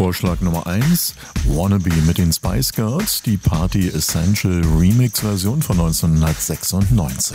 Vorschlag Nummer 1, Wannabe mit den Spice Girls, die Party Essential Remix-Version von 1996.